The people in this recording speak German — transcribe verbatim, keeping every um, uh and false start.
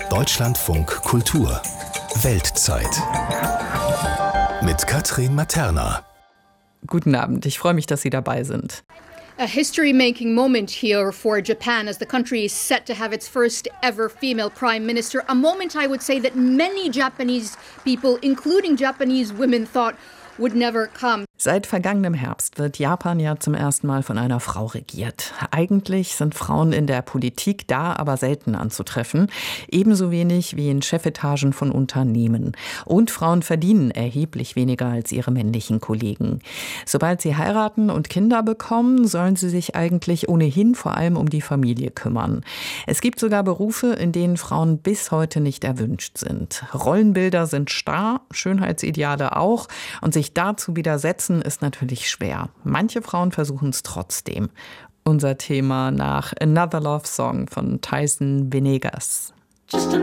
Deutschlandfunk Kultur Weltzeit mit Katrin Materna. Guten Abend, ich freue mich, dass Sie dabei sind. A history-making moment here for Japan as the country is set to have its first ever female prime minister. A moment I would say that many Japanese people, including Japanese women, thought would never come. Seit vergangenem Herbst wird Japan ja zum ersten Mal von einer Frau regiert. Eigentlich sind Frauen in der Politik da, aber selten anzutreffen. Ebenso wenig wie in Chefetagen von Unternehmen. Und Frauen verdienen erheblich weniger als ihre männlichen Kollegen. Sobald sie heiraten und Kinder bekommen, sollen sie sich eigentlich ohnehin vor allem um die Familie kümmern. Es gibt sogar Berufe, in denen Frauen bis heute nicht erwünscht sind. Rollenbilder sind starr, Schönheitsideale auch. Und sich dazu widersetzen, ist natürlich schwer. Manche Frauen versuchen es trotzdem. Unser Thema nach Another Love Song von Tyson Venegas. Just